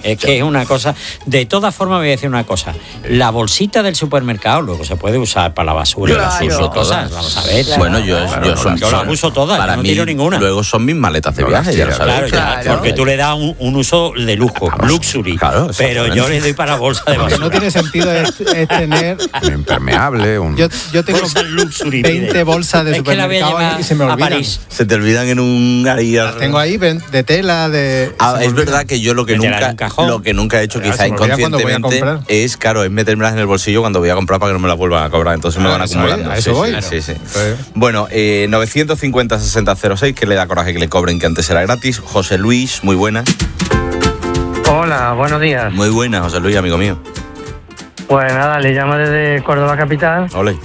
Es que es una cosa... De todas formas voy a decir una cosa. La bolsita del supermercado luego se puede usar para la basura. Claro. Las uso todas. Vamos a ver. Claro. Bueno, yo las uso todas. Para no mí, tiro ninguna. luego son mis maletas de viaje, ya lo sabes. Claro, porque tú le das un uso de lujo, luxury. Claro, pero yo le doy para bolsa de basura. Lo que no tiene sentido es tener... Un impermeable, Yo tengo bolsa luxury, 20 bolsas de supermercado y se me olvidan. Se te olvidan en un... Las tengo ahí de tela, de... es verdad que yo lo que nunca he hecho, quizá inconscientemente, es metérmelas en el bolsillo cuando voy a comprar para que no me las vuelvan a cobrar. Entonces me van acumulando. A eso voy. Sí. Bueno, 950-6006, que le da coraje que le cobren, que antes era gratis. José Luis, muy buenas. Hola, buenos días. Muy buenas, José Luis, amigo mío. Pues nada, le llamo desde Córdoba capital. Ole.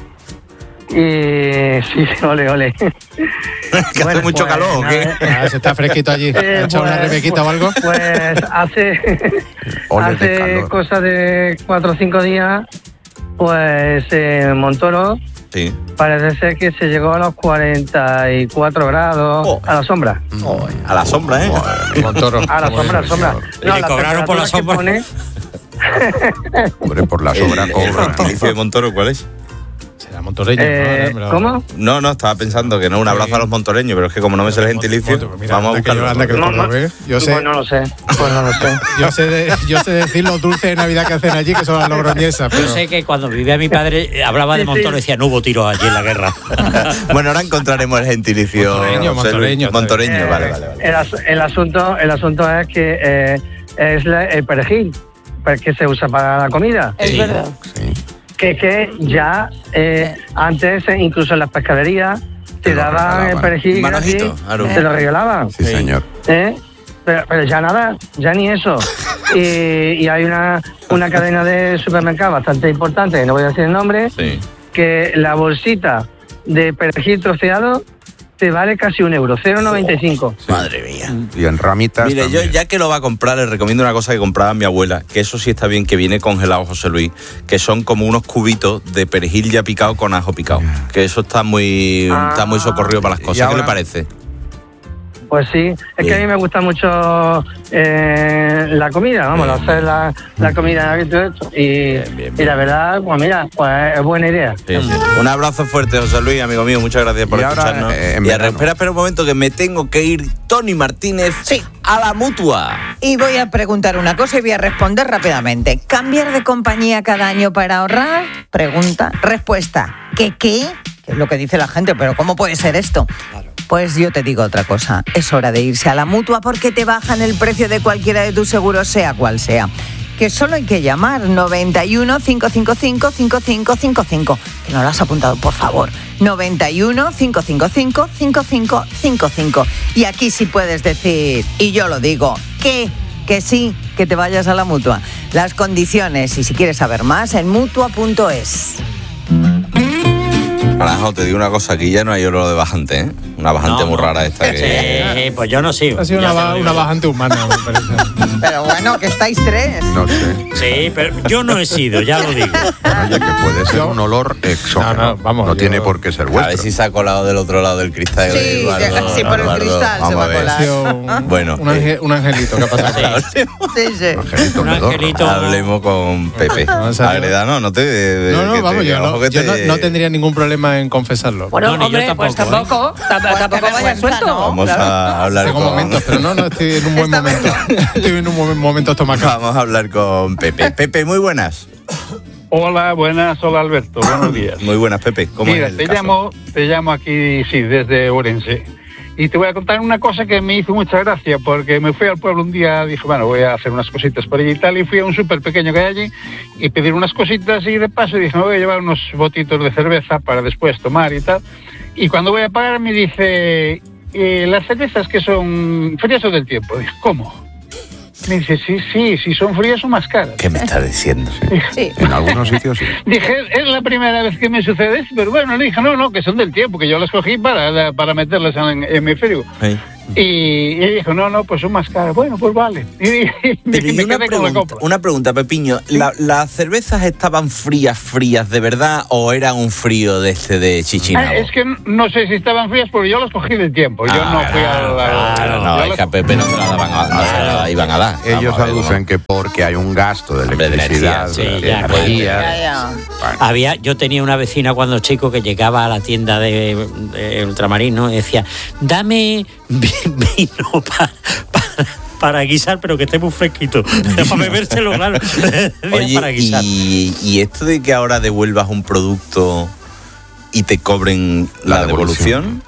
Y sí, ole. ¿Que hace mucho calor o qué? Se está fresquito allí. ¿Ha echado una rebequita o algo? Pues hace cosa de 4 o 5 días, pues Montoro, sí, parece ser que se llegó a los 44 grados a la sombra. A la sombra, ¿eh? Montoro. A la sombra. No, ¿le cobraron por la sombra? Hombre, por la sombra ¿El cobra. gentilicio de Montoro cuál es? Será montoreño. ¿Cómo? No, estaba pensando que no, un abrazo a los montoreños, pero es que como no me sé el gentilicio, vamos a buscarlo. Pues no lo sé. Yo sé decir los dulces de Navidad que hacen allí, que son las logroñesas. Yo sé que cuando vivía mi padre hablaba de Montoro y decía, no hubo tiros allí en la guerra. Bueno, ahora encontraremos el gentilicio. Montoreño, vale. El asunto es que es el perejil que se usa para la comida. Es verdad. Sí. Que ya antes, incluso en las pescaderías, te daban el perejil gratis, te lo regalaban. Sí, señor. Pero ya nada, ya ni eso. Y hay una cadena de supermercados bastante importante, no voy a decir el nombre, que la bolsita de perejil troceado te vale casi €1, 0,95. Sí. Madre mía. Y en ramitas. Mire, también. yo ya que lo va a comprar, le recomiendo una cosa que compraba mi abuela, que eso sí está bien, que viene congelado, José Luis, que son como unos cubitos de perejil ya picado con ajo picado. Que eso está muy socorrido para las cosas. ¿Qué le parece? Pues sí, es que a mí me gusta mucho la comida, hacer la comida y todo esto. Y la verdad, pues mira, pues es buena idea. Sí. Un abrazo fuerte, José Luis, amigo mío, muchas gracias por escucharnos. Espera un momento, que me tengo que ir, Tony Martínez, a la Mutua. Y voy a preguntar una cosa y voy a responder rápidamente. ¿Cambiar de compañía cada año para ahorrar? Pregunta. Respuesta. ¿Qué? Que es lo que dice la gente, pero ¿cómo puede ser esto? Pues yo te digo otra cosa, es hora de irse a la Mutua porque te bajan el precio de cualquiera de tus seguros, sea cual sea. Que solo hay que llamar 91 555 5555. Que no lo has apuntado, por favor. 91 555 5555. Y aquí sí puedes decir, y yo lo digo, que sí, que te vayas a la Mutua. Las condiciones, y si quieres saber más, en mutua.es. Carajo, te digo una cosa, aquí ya no hay oro de bajante, ¿eh? Una bajante muy rara esta que... Sí, pues yo no sigo. Ha sido una bajante humana, me parece. Pero bueno, que estáis tres. No sé. Sí, pero yo no he sido, ya lo digo. Oye, que puede ser un olor exógeno. No tiene por qué ser vuestro. A ver si se ha colado del otro lado del cristal. Sí, sí, por el cristal se va a colar. Bueno. Un angelito, ¿qué ha pasado? Sí. Un angelito. Hablemos con Pepe. Agreda, no te... No, vamos, yo no tendría ningún problema en confesarlo. Bueno, hombre, pues tampoco vayas suelto. Vamos a hablar Tengo momentos, pero no estoy en un buen momento. Estoy en un momento estomacal. Vamos a hablar con Pepe. Pepe, muy buenas. Hola, buenas. Hola, Alberto. Buenos días. Muy buenas, Pepe. ¿Cómo Mira, es el caso? te llamo aquí, sí, desde Orense. Y te voy a contar una cosa que me hizo mucha gracia, porque me fui al pueblo un día, dije, bueno, voy a hacer unas cositas por allí y tal, y fui a un súper pequeño que hay allí y pedir unas cositas, y de paso dije, me voy a llevar unos botitos de cerveza para después tomar y tal. Y cuando voy a pagar me dice, las cervezas que son frías o del tiempo. Dije, ¿cómo? Me dice, sí, son frías o más caras. ¿Qué me está diciendo? Sí. En algunos sitios sí. Dije, es la primera vez que me sucede esto, pero bueno, le dije, no, que son del tiempo, que yo las cogí para meterlas en mi frigo. Sí. Y dijo, no, pues son más caras. Bueno, pues vale. Una pregunta, Pepiño. ¿Las cervezas estaban frías de verdad o era un frío de Chichinabo? Es que no sé si estaban frías porque yo las cogí de tiempo. Yo no fui a es que a Pepe no se la iban a dar. Ellos aducen que porque hay un gasto de electricidad, de energía. Yo tenía una vecina cuando chico que llegaba a la tienda de Ultramarín, ¿no? Y decía, dame vino para guisar, pero que esté muy fresquito. Para bebérselo, claro. Oye, para guisar. ¿Y esto de que ahora devuelvas un producto y te cobren la devolución?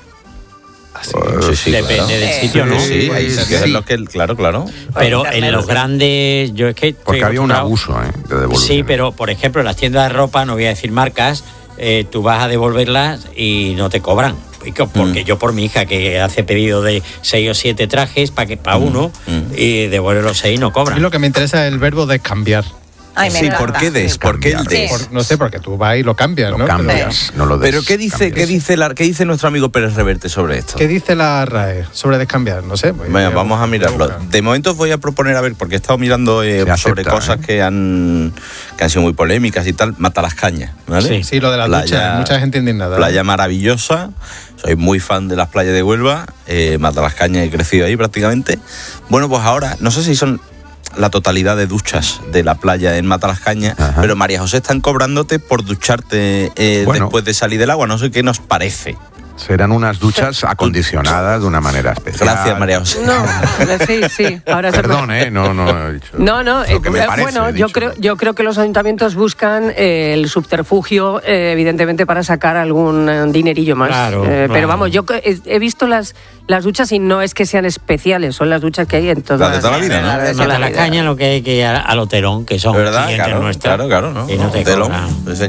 Sí, depende del sitio, ¿no? Sí, es lo que, claro. Pero en los grandes, yo es que... Porque había un abuso de devolución. Sí, pero por ejemplo, en las tiendas de ropa, no voy a decir marcas, tú vas a devolverlas y no te cobran. Porque yo por mi hija que hace pedido de 6 o 7 trajes para uno y devuelve los 6 y no cobran. Y lo que me interesa es el verbo descambiar. Ay, sí, ¿por qué des? ¿Por qué el des? No sé, porque tú vas y lo cambias, ¿no? No lo des. Pero ¿qué dice nuestro amigo Pérez Reverte sobre esto? ¿Qué dice la RAE sobre descambiar? No sé. Bueno, vamos a mirarlo. De momento os voy a proponer, a ver, porque he estado mirando sobre cosas que han sido muy polémicas y tal. Mata las cañas, ¿vale? Sí, lo de las duchas, mucha gente indignada. Playa maravillosa. Soy muy fan de las playas de Huelva. Mata las cañas, he crecido ahí prácticamente. Bueno, pues ahora, no sé si son la totalidad de duchas de la playa en Matalascañas, pero María José están cobrándote por ducharte después de salir del agua. No sé qué nos parece. Serán unas duchas acondicionadas de una manera especial. Gracias, María José. No, sí. Ahora perdón, no he dicho. No, bueno, yo creo que los ayuntamientos buscan el subterfugio, evidentemente, para sacar algún dinerillo más. Claro. Pero vamos, yo he visto las duchas y no es que sean especiales, son las duchas que hay en todas. Las de toda la vida, ¿no? De toda la caña, lo que hay que ir al Hotelón, que son clientes nuestros. Claro, ¿no? Y no te cobran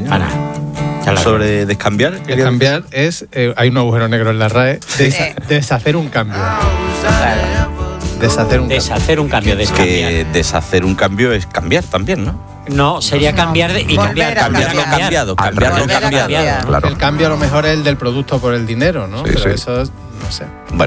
sobre descambiar. Descambiar es, hay un agujero negro en la RAE, deshacer un cambio. Deshacer un cambio. Que deshacer un cambio es cambiar también, ¿no? No, sería cambiar y cambiar. Cambiarlo cambiado. Claro. El cambio a lo mejor es el del producto por el dinero, ¿no? Pero eso, no sé.